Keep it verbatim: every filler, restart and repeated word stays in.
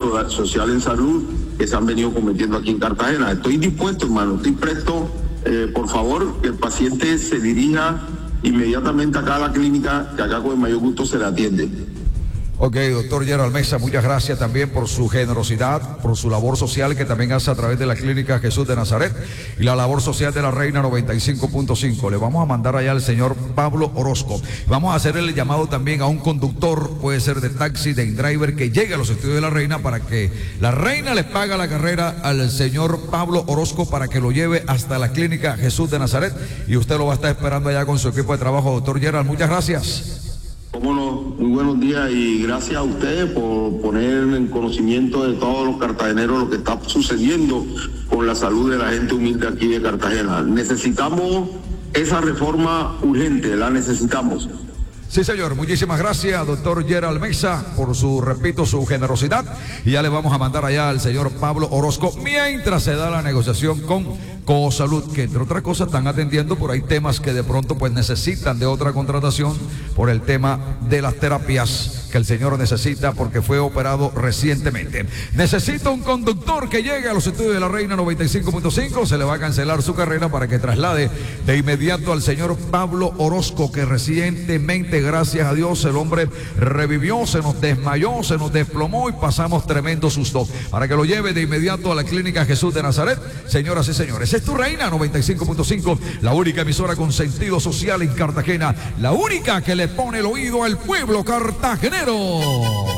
so- social en salud que se han venido cometiendo aquí en Cartagena. Estoy dispuesto, hermano, estoy presto. Eh, por favor, que el paciente se dirija inmediatamente acá a la clínica, que acá con el mayor gusto se le atiende. Ok, doctor Gerald Mesa, muchas gracias también por su generosidad, por su labor social que también hace a través de la Clínica Jesús de Nazaret y la labor social de la Reina noventa y cinco punto cinco. Le vamos a mandar allá al señor Pablo Orozco. Vamos a hacer el llamado también a un conductor, puede ser de taxi, de driver, que llegue a los estudios de la Reina para que la Reina les pague la carrera al señor Pablo Orozco para que lo lleve hasta la Clínica Jesús de Nazaret y usted lo va a estar esperando allá con su equipo de trabajo. Doctor Gerald, muchas gracias. Cómo no, muy buenos días y gracias a ustedes por poner en conocimiento de todos los cartageneros lo que está sucediendo con la salud de la gente humilde aquí de Cartagena. Necesitamos esa reforma urgente, la necesitamos. Sí, señor, muchísimas gracias, doctor Gerald Mesa, por su, repito, su generosidad. Y ya le vamos a mandar allá al señor Pablo Orozco mientras se da la negociación con Cosalud, que entre otras cosas están atendiendo, por ahí temas que de pronto pues necesitan de otra contratación por el tema de las terapias que el señor necesita porque fue operado recientemente. Necesita un conductor que llegue a los estudios de la Reina noventa y cinco punto cinco, se le va a cancelar su carrera para que traslade de inmediato al señor Pablo Orozco, que recientemente, gracias a Dios, el hombre revivió, se nos desmayó, se nos desplomó y pasamos tremendo susto. Para que lo lleve de inmediato a la Clínica Jesús de Nazaret, señoras y señores. Es tu Reina noventa y cinco punto cinco, la única emisora con sentido social en Cartagena, la única que le pone el oído al pueblo cartagenero.